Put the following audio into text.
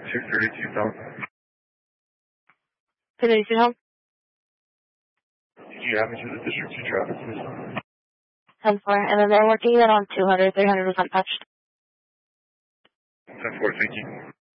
632 South. 232 home. Did you have me to the District 2 traffic, please? 10-4, and then they're working it on 200. 300 was untouched. 10-4, thank you.